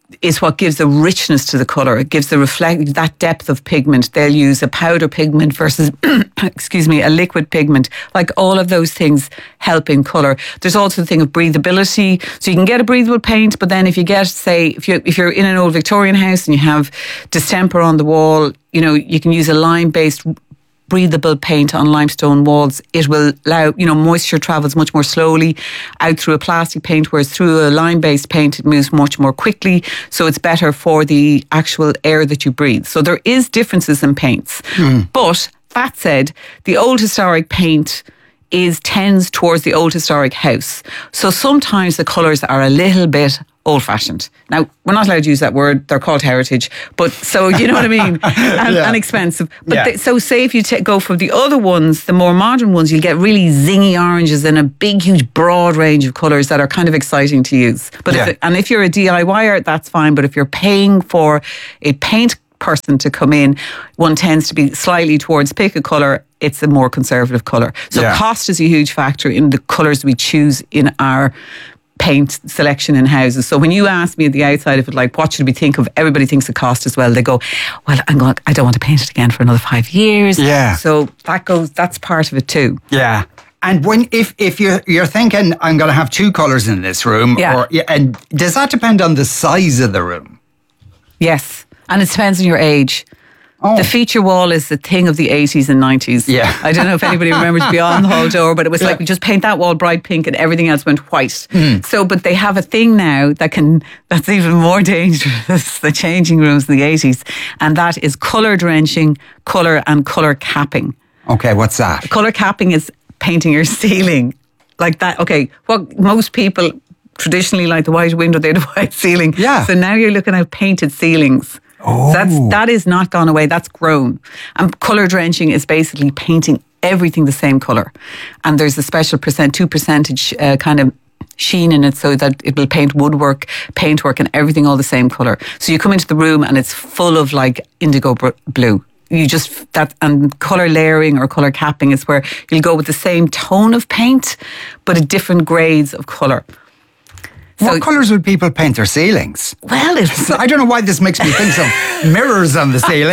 is what gives the richness to the colour. It gives the reflect that depth of pigment. They'll use a powder pigment versus, excuse me, a liquid pigment. Like all of those things help in colour. There's also the thing of breathability. So you can get a breathable paint, but then if you get, say, if you if you're in an old Victorian house and you have distemper on the wall, you know, you can use a lime-based breathable paint on limestone walls. It will allow, you know, moisture travels much more slowly out through a plastic paint, whereas through a lime-based paint it moves much more quickly, so it's better for the actual air that you breathe. So there is differences in paints. Mm. But that said, the old historic paint is tends towards the old historic house. So sometimes the colours are a little bit old-fashioned. Now, we're not allowed to use that word. They're called heritage. But so, you know what I mean? And, yeah. and expensive. But yeah. they, so say if you t- go for the other ones, the more modern ones, you'll get really zingy oranges and a big, huge, broad range of colours that are kind of exciting to use. But yeah. if it, And if you're a DIYer, that's fine. But if you're paying for a paint person to come in, one tends to be slightly towards pick a colour, it's a more conservative colour. So yeah. cost is a huge factor in the colours we choose in our paint selection in houses. So when you ask me at the outside of it, like, what should we think of? Everybody thinks of cost as well. They go, well, I'm going, I don't want to paint it again for another five years. Yeah. So that goes, that's part of it too. Yeah. And when if if you're you're thinking I'm going to have two colours in this room, yeah. or and does that depend on the size of the room? Yes, and it depends on your age. Oh. The feature wall is the thing of the eighties and nineties. Yeah. I don't know if anybody remembers Beyond the Hall Door, but it was yeah. like we just paint that wall bright pink and everything else went white. Mm. So, but they have a thing now that can, that's even more dangerous, the changing rooms in the eighties, and that is colour drenching, colour and colour capping. Okay, what's that? Colour capping is painting your ceiling like that. Okay, what most people traditionally like the white window, they had a white ceiling. Yeah. So now you're looking at painted ceilings. Oh. That's, that is not gone away. That's grown. And colour drenching is basically painting everything the same colour. And there's a special percent, two percentage uh, kind of sheen in it so that it will paint woodwork, paintwork and everything all the same colour. So you come into the room and it's full of like indigo br- blue. You just, that, and colour layering or colour capping is where you'll go with the same tone of paint, but at different grades of colour. So, what colours would people paint their ceilings? Well, it's, I don't know why this makes me think of mirrors on the ceiling.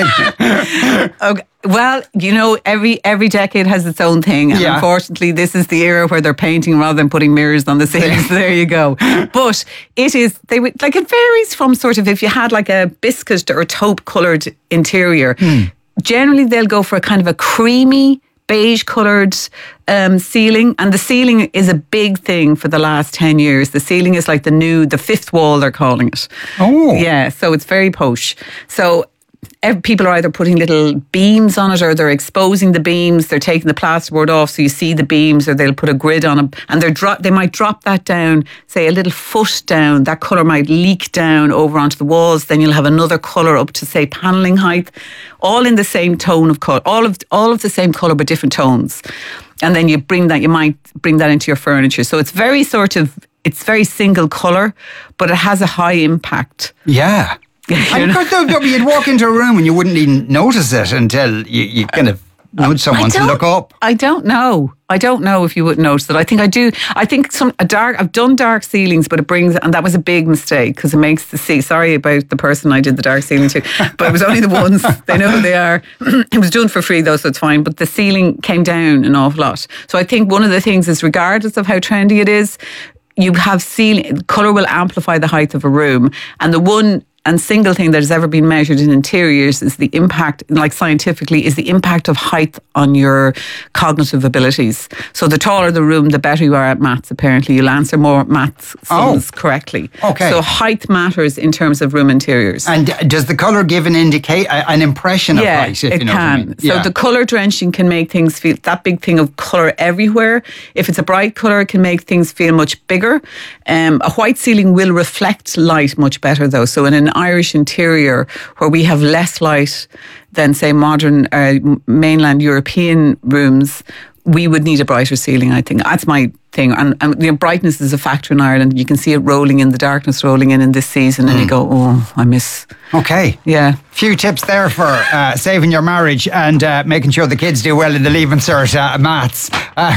Okay. Well, you know, every every decade has its own thing. And yeah. unfortunately, this is the era where they're painting rather than putting mirrors on the ceiling. So there you go. But it is, they would, like, it varies from sort of, if you had like a biscuit or taupe coloured interior, hmm. generally they'll go for a kind of a creamy, beige coloured um, ceiling, and the ceiling is a big thing for the last ten years. The ceiling is like the new, the fifth wall, they're calling it. Oh. Yeah, so it's very posh. So every, people are either putting little beams on it or they're exposing the beams, they're taking the plasterboard off so you see the beams, or they'll put a grid on them, and they're dro- they might drop that down, say a little foot down, that colour might leak down over onto the walls, then you'll have another colour up to say panelling height, all in the same tone of colour, all of all of the same colour but different tones. And then you bring that, you might bring that into your furniture. So it's very sort of, it's very single colour, but it has a high impact. Yeah. And though, you'd walk into a room and you wouldn't even notice it until you, you kind of nudge someone to look up. I don't know. I don't know if you would notice it. I think I do. I think some a dark. I've done dark ceilings, but it brings, and that was a big mistake because it makes the see. Sorry about the person I did the dark ceiling to, but it was only the ones. They know who they are. It was done for free though, so it's fine. But the ceiling came down an awful lot. So I think one of the things is, regardless of how trendy it is, you have ceiling colour will amplify the height of a room, and the one and single thing that has ever been measured in interiors is the impact, like scientifically, is the impact of height on your cognitive abilities. So the taller the room, the better you are at maths, apparently. You'll answer more maths sums oh. correctly. Okay. So height matters in terms of room interiors. And does the colour give an indicate an impression of yeah, height? If it you know can. What I mean. Yeah. So the colour drenching can make things feel, that big thing of colour everywhere. If it's a bright colour, it can make things feel much bigger. Um, a white ceiling will reflect light much better though. So in an Irish interior where we have less light than say modern uh, mainland European rooms, we would need a brighter ceiling. I think that's my thing. And, and you know, brightness is a factor in Ireland. You can see it rolling in, the darkness rolling in in this season, mm. and you go, oh, I miss. Okay. Yeah. Few tips there for uh, saving your marriage and uh, making sure the kids do well in the Leaving Cert uh, maths. Uh,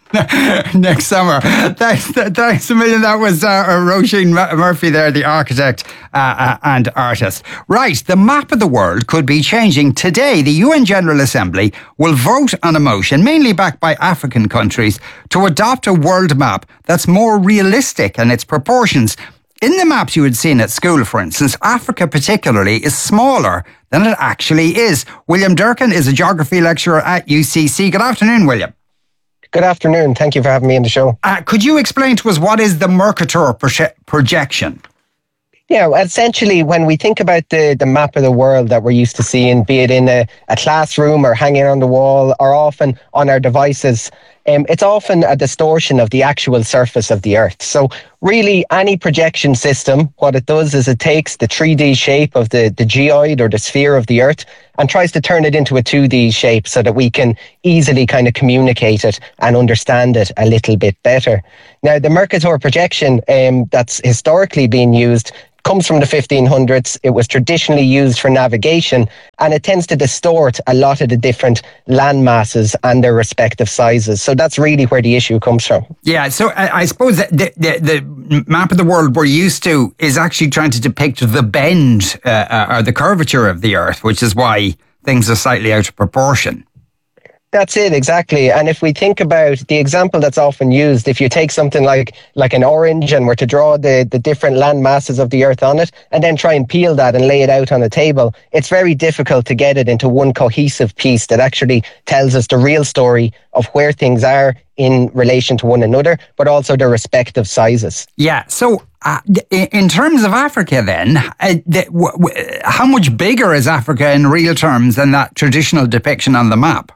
next summer. Thanks, thanks a million. That was uh, Roisin Murphy there, the architect uh, uh, and artist. Right, the map of the world could be changing. Today, the U N General Assembly will vote on a motion, mainly backed by African countries, to adopt a world map that's more realistic in its proportions. In the maps you had seen at school, for instance, Africa particularly is smaller than it actually is. William Durkin is a geography lecturer at U C C. Good afternoon, William. Good afternoon. Thank you for having me on the show. Uh, could you explain to us what is the Mercator proje- projection? Yeah, well, essentially, when we think about the, the map of the world that we're used to seeing, be it in a, a classroom or hanging on the wall or often on our devices, um, it's often a distortion of the actual surface of the Earth. So really, any projection system, what it does is it takes the three D shape of the, the geoid or the sphere of the Earth and tries to turn it into a two D shape so that we can easily kind of communicate it and understand it a little bit better. Now, the Mercator projection um, that's historically been used comes from the fifteen hundreds. It was traditionally used for navigation, and it tends to distort a lot of the different land masses and their respective sizes. So that's really where the issue comes from. Yeah, so I, I suppose that the, the, the map of the world we're used to is actually trying to depict the bend uh, or the curvature of the Earth, which is why things are slightly out of proportion. That's it, exactly. And if we think about the example that's often used, if you take something like like an orange and were to draw the, the different land masses of the Earth on it and then try and peel that and lay it out on a table, it's very difficult to get it into one cohesive piece that actually tells us the real story of where things are in relation to one another, but also their respective sizes. Yeah, so uh, in terms of Africa then, uh, the, w- w- how much bigger is Africa in real terms than that traditional depiction on the map?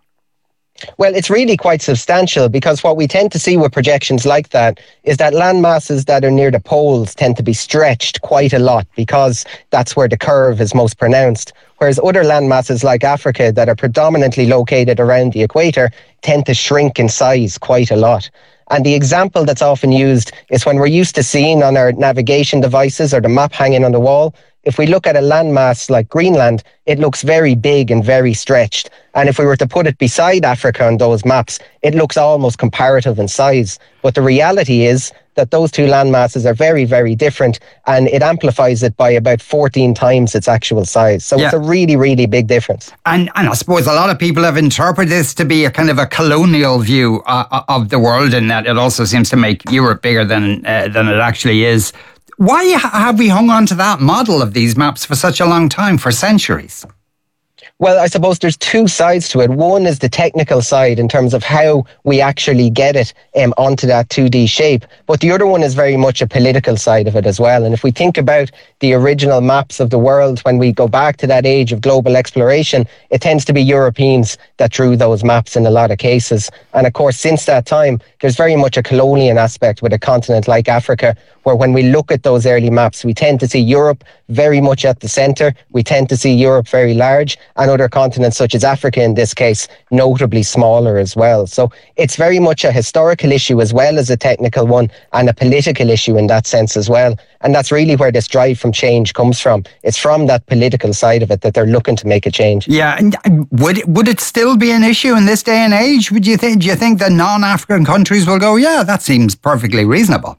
Well, it's really quite substantial, because what we tend to see with projections like that is that land masses that are near the poles tend to be stretched quite a lot, because that's where the curve is most pronounced. Whereas other land masses like Africa that are predominantly located around the equator tend to shrink in size quite a lot. And the example that's often used is when we're used to seeing on our navigation devices or the map hanging on the wall, if we look at a landmass like Greenland, it looks very big and very stretched. And if we were to put it beside Africa on those maps, it looks almost comparative in size. But the reality is that those two landmasses are very, very different, and it amplifies it by about fourteen times its actual size. So yeah. It's a really, really big difference. And, and I suppose a lot of people have interpreted this to be a kind of a colonial view uh, of the world, in that it also seems to make Europe bigger than uh, than it actually is. Why have we hung on to that model of these maps for such a long time, for centuries? Well, I suppose there's two sides to it. One is the technical side in terms of how we actually get it um, onto that two D shape. But the other one is very much a political side of it as well. And if we think about the original maps of the world, when we go back to that age of global exploration, it tends to be Europeans that drew those maps in a lot of cases. And of course, since that time, there's very much a colonial aspect with a continent like Africa, where when we look at those early maps, we tend to see Europe very much at the centre. We tend to see Europe very large, and other continents such as Africa in this case, notably smaller as well. So it's very much a historical issue as well as a technical one, and a political issue in that sense as well. And that's really where this drive from change comes from. It's from that political side of it that they're looking to make a change. Yeah, and would it, would it still be an issue in this day and age? Would you think? Do you think the non-African countries will go, yeah, that seems perfectly reasonable?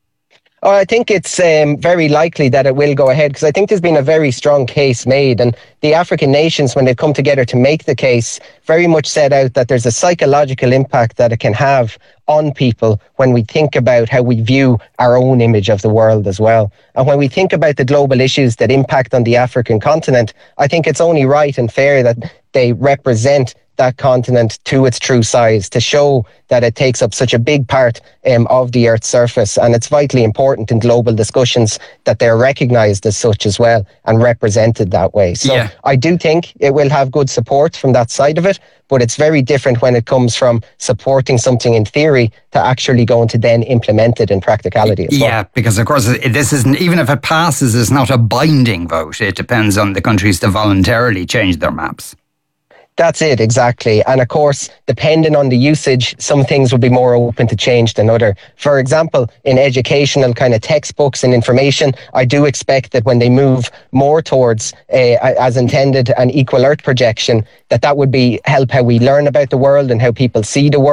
Oh, I think it's um, very likely that it will go ahead, because I think there's been a very strong case made, and the African nations, when they've come together to make the case, very much set out that there's a psychological impact that it can have on people when we think about how we view our own image of the world as well. And when we think about the global issues that impact on the African continent, I think it's only right and fair that they represent that continent to its true size, to show that it takes up such a big part um, of the Earth's surface. And it's vitally important in global discussions that they're recognised as such as well and represented that way. So yeah. I do think it will have good support from that side of it, but it's very different when it comes from supporting something in theory to actually going to then implement it in practicality as well. Yeah, because of course this isn't, even if it passes, it's not a binding vote. It depends on the countries to voluntarily change their maps. That's it, exactly. And of course, depending on the usage, some things will be more open to change than other. For example, in educational kind of textbooks and information, I do expect that when they move more towards, uh, as intended, an equal Earth projection, that that would be help how we learn about the world and how people see the world.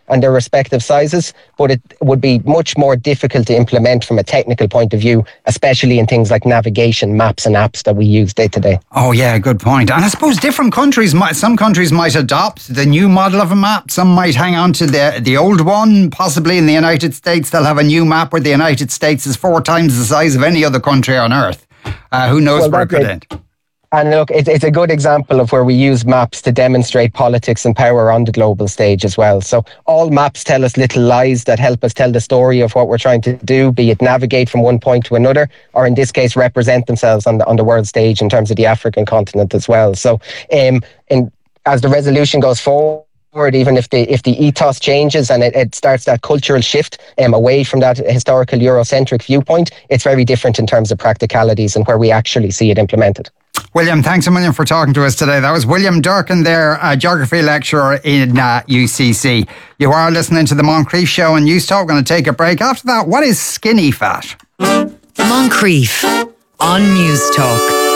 and their respective sizes, but it would be much more difficult to implement from a technical point of view, especially in things like navigation, maps and apps that we use day to day. Oh yeah, good point. And I suppose different countries might, some countries might adopt the new model of a map, some might hang on to the the old one. Possibly in the United States they'll have a new map where the United States is four times the size of any other country on earth. Uh, who knows well, where it could end. And look, it, it's a good example of where we use maps to demonstrate politics and power on the global stage as well. So all maps tell us little lies that help us tell the story of what we're trying to do, be it navigate from one point to another, or in this case, represent themselves on the on the world stage in terms of the African continent as well. So um, in, as the resolution goes forward, even if the if the ethos changes and it, it starts that cultural shift um, away from that historical Eurocentric viewpoint, it's very different in terms of practicalities and where we actually see it implemented. William, thanks a million for talking to us today. That was William Durkin there, a geography lecturer in uh, U C C. You are listening to the Moncrief Show on News Talk. We're going to take a break. After that, what is skinny fat? Moncrief on News Talk.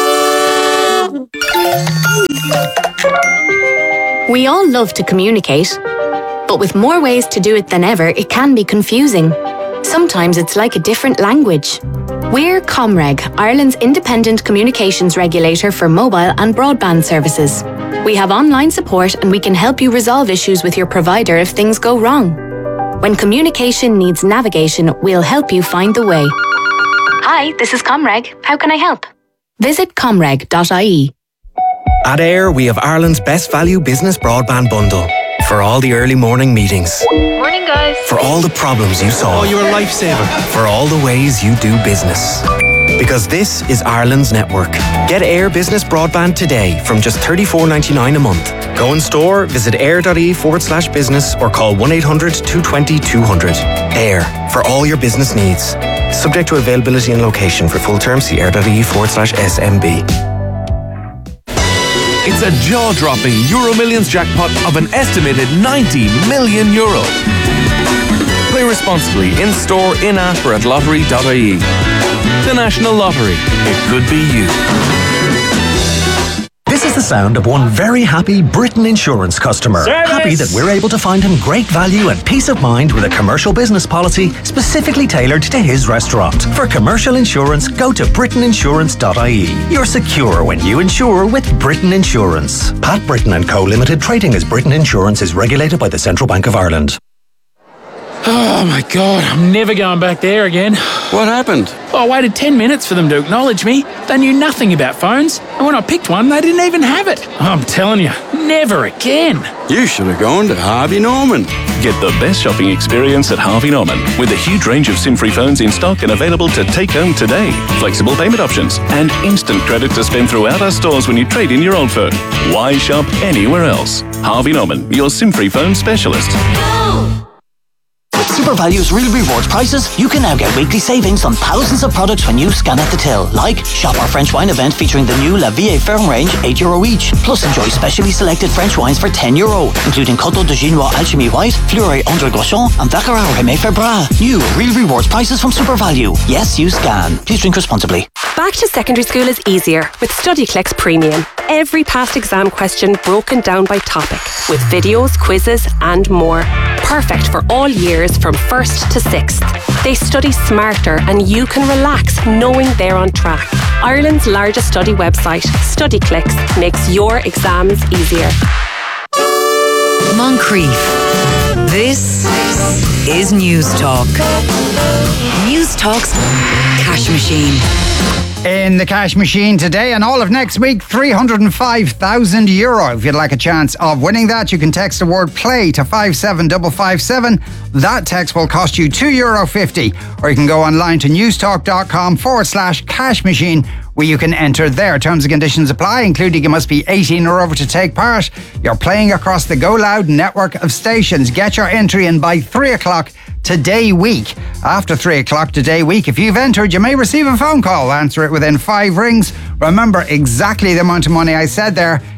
We all love to communicate, but with more ways to do it than ever, it can be confusing. Sometimes it's like a different language. We're Comreg, Ireland's independent communications regulator for mobile and broadband services. We have online support and we can help you resolve issues with your provider if things go wrong. When communication needs navigation, we'll help you find the way. Hi, this is Comreg. How can I help? Visit comreg dot I E. At Air, we have Ireland's best value business broadband bundle. For all the early morning meetings. Morning, guys. For all the problems you solve. Oh, you're a lifesaver. For all the ways you do business. Because this is Ireland's network. Get Air Business Broadband today from just thirty-four ninety-nine a month. Go in store, visit air.ie forward slash business or call one eight hundred two two zero two hundred. Air, for all your business needs. Subject to availability and location. For full terms, see air.ie forward slash SMB. It's a jaw-dropping Euro Millions jackpot of an estimated ninety million euro. Play responsibly in-store, in-app or at lottery dot I E. The National Lottery. It could be you. This is the sound of one very happy Britain Insurance customer. Service. Happy that we're able to find him great value and peace of mind with a commercial business policy specifically tailored to his restaurant. For commercial insurance, go to britain insurance dot I E. You're secure when you insure with Britain Insurance. Pat Britton and Co Limited, trading as Britain Insurance, is regulated by the Central Bank of Ireland. Oh my God, I'm never going back there again. What happened? Oh, I waited ten minutes for them to acknowledge me. They knew nothing about phones. And when I picked one, they didn't even have it. I'm telling you, never again. You should have gone to Harvey Norman. Get the best shopping experience at Harvey Norman with a huge range of SIM-free phones in stock and available to take home today. Flexible payment options and instant credit to spend throughout our stores when you trade in your old phone. Why shop anywhere else? Harvey Norman, your SIM-free phone specialist. With Super Value's Real Rewards prices, you can now get weekly savings on thousands of products when you scan at the till. Like, shop our French wine event featuring the new La Vie Ferme range, eight euro each. Plus enjoy specially selected French wines for ten euro, including Coteau de Ginois Alchimie White, Fleury André Groschon, and Vaccarat Rémy Febra. New Real Rewards prices from Super Value. Yes, you scan. Please drink responsibly. Back to secondary school is easier with StudyClicks Premium. Every past exam question broken down by topic, with videos, quizzes and more. Perfect for all years from first to sixth. They study smarter and you can relax knowing they're on track. Ireland's largest study website, StudyClicks, makes your exams easier. Moncrief. This is News Talk. News Talk's Cash Machine. In the cash machine today and all of next week, three hundred five thousand euro. If you'd like a chance of winning that, you can text the word play to five seven five five seven. That text will cost you two euro fifty. Or you can go online to newstalk.com forward slash cash machine, where you can enter there. Terms and conditions apply, including you must be eighteen or over to take part. You're playing across the Go Loud network of stations. Get your entry in by three o'clock today week. After three o'clock today week, if you've entered, you may receive a phone call. Answer it within five rings. Remember exactly the amount of money I said there.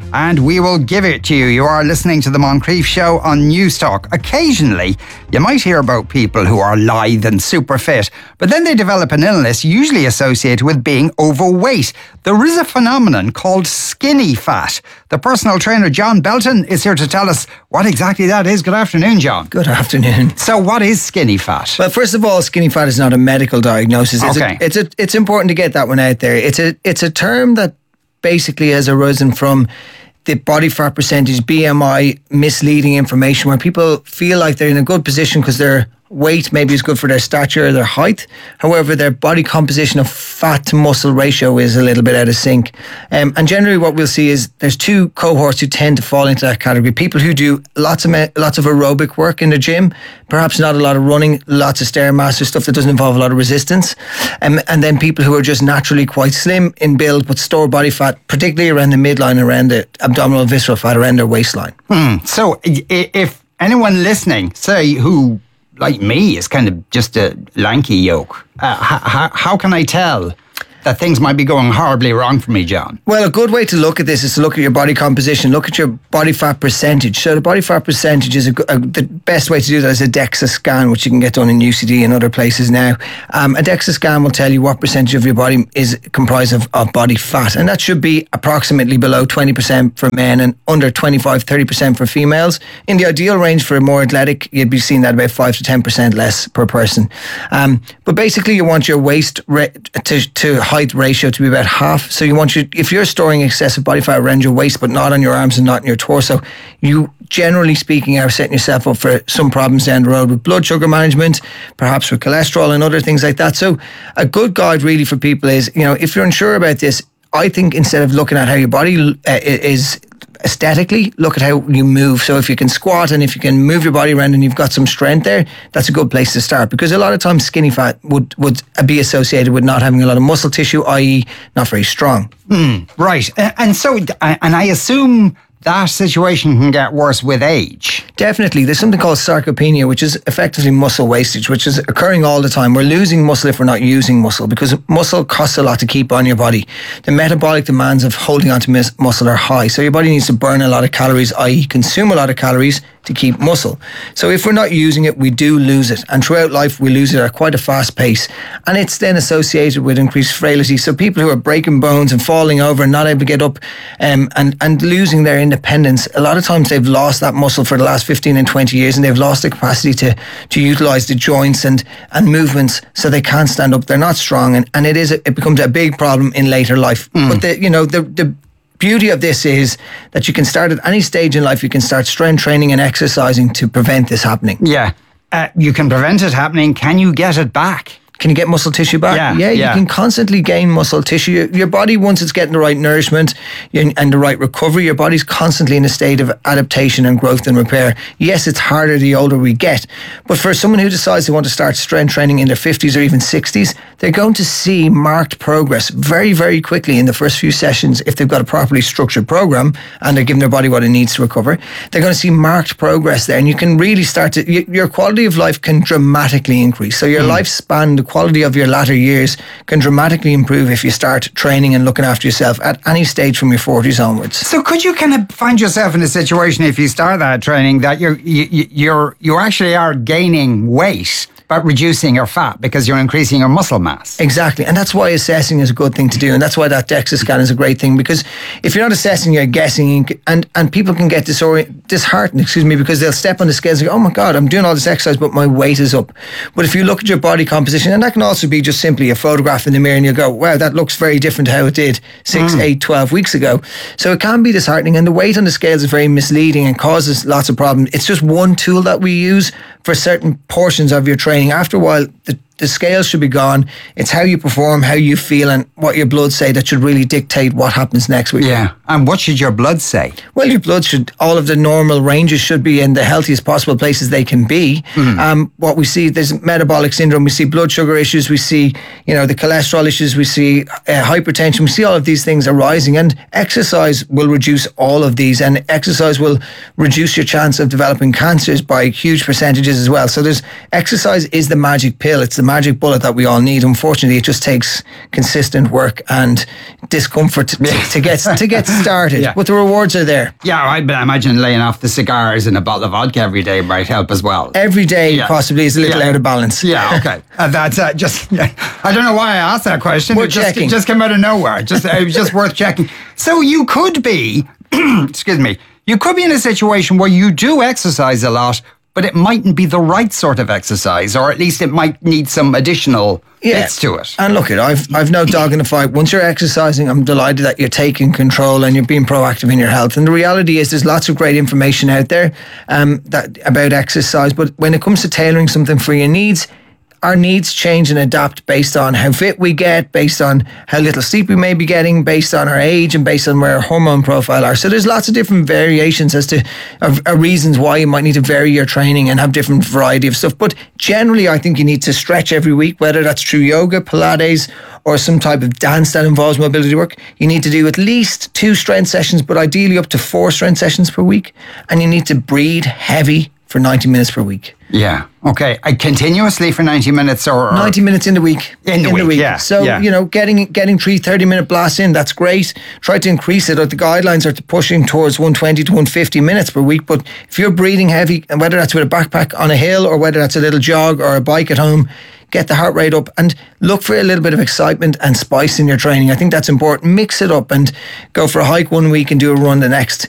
and we will give it to you. You are listening to the Moncrief Show on Newstalk. Occasionally, you might hear about people who are lithe and super fit, but then they develop an illness usually associated with being overweight. There is a phenomenon called skinny fat. The personal trainer John Belton is here to tell us what exactly that is. Good afternoon, John. Good afternoon. So what is skinny fat? Well, first of all, skinny fat is not a medical diagnosis. It's Okay. A, it's a, it's important to get that one out there. It's a it's a term that basically has arisen from the body fat percentage, B M I, misleading information where people feel like they're in a good position because their weight maybe is good for their stature or their height. However, their body composition of fat to muscle ratio is a little bit out of sync. Um, and generally what we'll see is there's two cohorts who tend to fall into that category. People who do lots of me- lots of aerobic work in the gym, perhaps not a lot of running, lots of Stairmaster stuff that doesn't involve a lot of resistance. Um, and then people who are just naturally quite slim in build but store body fat, particularly around the midline, around the abdominal visceral fat, around their waistline. Hmm. So i- if anyone listening, say, who like me is kind of just a lanky yoke, uh, how, how can I tell that things might be going horribly wrong for me, John? Well, a good way to look at this is to look at your body composition, look at your body fat percentage. So the body fat percentage is a, go- a, the best way to do that is a DEXA scan, which you can get done in U C D and other places now. Um, a DEXA scan will tell you what percentage of your body is comprised of, of body fat, and that should be approximately below twenty percent for men and under twenty-five, thirty percent for females. In the ideal range for a more athletic, you'd be seeing that about five to ten percent less per person. Um, but basically you want your waist re- to, to height ratio to be about half. So you want your, if you're storing excessive body fat around your waist but not on your arms and not in your torso, you generally speaking are setting yourself up for some problems down the road with blood sugar management, perhaps with cholesterol and other things like that. So a good guide really for people is, you know, if you're unsure about this, I think instead of looking at how your body uh, is aesthetically, look at how you move. So if you can squat and if you can move your body around and you've got some strength there, that's a good place to start, because a lot of times skinny fat would, would be associated with not having a lot of muscle tissue, that is not very strong. Mm, right. And so, and I assume that situation can get worse with age. Definitely. There's something called sarcopenia, which is effectively muscle wastage, which is occurring all the time. We're losing muscle if we're not using muscle, because muscle costs a lot to keep on your body. The metabolic demands of holding onto mis- muscle are high. So your body needs to burn a lot of calories, that is consume a lot of calories to keep muscle. So if we're not using it, we do lose it. And throughout life, we lose it at quite a fast pace. And it's then associated with increased frailty. So people who are breaking bones and falling over and not able to get up um, and, and losing their independence, a lot of times they've lost that muscle for the last fifteen and twenty years, and they've lost the capacity to, to utilise the joints and, and movements, so they can't stand up. They're not strong. And, and it is a, it becomes a big problem in later life. Mm. But the, you know, the, the beauty of this is that you can start at any stage in life. You can start strength training and exercising to prevent this happening. Yeah. Uh, you can prevent it happening. Can you get it back? Can you get muscle tissue back? Yeah, yeah, yeah. You can constantly gain muscle tissue. Your, your body, once it's getting the right nourishment and the right recovery, your body's constantly in a state of adaptation and growth and repair. Yes, it's harder the older we get, but for someone who decides they want to start strength training in their fifties or even sixties, they're going to see marked progress very, very quickly in the first few sessions if they've got a properly structured program and they're giving their body what it needs to recover. They're going to see marked progress there, and you can really start to, you, your quality of life can dramatically increase. So your mm. lifespan, the quality of your latter years can dramatically improve if you start training and looking after yourself at any stage from your forties onwards. So could you kind of find yourself in a situation, if you start that training, that you're you, you're you actually are gaining weight but reducing your fat because you're increasing your muscle mass? Exactly. And that's why assessing is a good thing to do. And that's why that DEXA scan is a great thing, because if you're not assessing, you're guessing, and, and people can get disorient, disheartened, excuse me, because they'll step on the scales and go, oh my God, I'm doing all this exercise, but my weight is up. But if you look at your body composition, and that can also be just simply a photograph in the mirror and you go, wow, that looks very different to how it did six, mm. eight, twelve weeks ago. So it can be disheartening, and the weight on the scales is very misleading and causes lots of problems. It's just one tool that we use for certain portions of your training. After a while, the, the scales should be gone. It's how you perform, how you feel, and what your blood say that should really dictate what happens next week. Yeah. And what should your blood say? Well, your blood should, all of the normal ranges should be in the healthiest possible places they can be. Mm. Um, what we see, there's metabolic syndrome. We see blood sugar issues. We see, you know, the cholesterol issues. We see uh, hypertension. We see all of these things arising, and exercise will reduce all of these, and exercise will reduce your chance of developing cancers by huge percentages as well. So there's exercise is the magic pill. It's the magic bullet that we all need. Unfortunately, it just takes consistent work and discomfort to, to get to get started. Yeah. But the rewards are there. Yeah, I but I imagine laying off the cigars and a bottle of vodka every day might help as well. Every day Yeah. possibly is a little Yeah. out of balance. Yeah, okay. Uh, that's uh, just, I don't know why I asked that question. We're it just, checking. It just came out of nowhere. Just, it was just worth checking. So you could be, excuse me, you could be in a situation where you do exercise a lot, but it mightn't be the right sort of exercise, or at least it might need some additional bits to it. And look, it I've I've no dog in the fight. Once you're exercising, I'm delighted that you're taking control and you're being proactive in your health. And the reality is, there's lots of great information out there um, that about exercise. But when it comes to tailoring something for your needs, our needs change and adapt based on how fit we get, based on how little sleep we may be getting, based on our age, and based on where our hormone profile are. So there's lots of different variations as to of, of reasons why you might need to vary your training and have different variety of stuff. But generally, I think you need to stretch every week, whether that's through yoga, Pilates, or some type of dance that involves mobility work. You need to do at least two strength sessions, but ideally up to four strength sessions per week. And you need to breathe heavy for ninety minutes per week. Yeah. Okay. Uh, continuously for ninety minutes or, or ninety minutes in the week. In the week, yeah, So, yeah. you know, getting getting three thirty minute blasts in, that's great. Try to increase it. The guidelines are to pushing towards one twenty to one fifty minutes per week. But if you're breathing heavy, and whether that's with a backpack on a hill or whether that's a little jog or a bike at home, get the heart rate up and look for a little bit of excitement and spice in your training. I think that's important. Mix it up and go for a hike one week and do a run the next.